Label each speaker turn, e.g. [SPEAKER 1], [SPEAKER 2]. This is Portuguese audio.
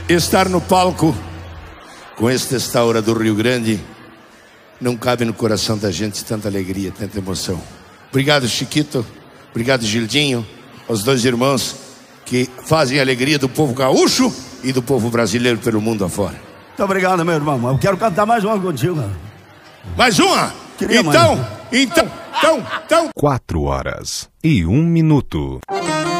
[SPEAKER 1] Estar no palco com esta estaura do Rio Grande não cabe no coração da gente tanta alegria, tanta emoção. Obrigado, Chiquito. Obrigado, Gildinho. Os dois irmãos que fazem a alegria do povo gaúcho e do povo brasileiro pelo mundo afora.
[SPEAKER 2] Muito obrigado, meu irmão. Eu quero cantar mais uma contigo.
[SPEAKER 1] Mais uma?
[SPEAKER 2] Queria
[SPEAKER 1] então.
[SPEAKER 3] 4 horas e 1 minuto.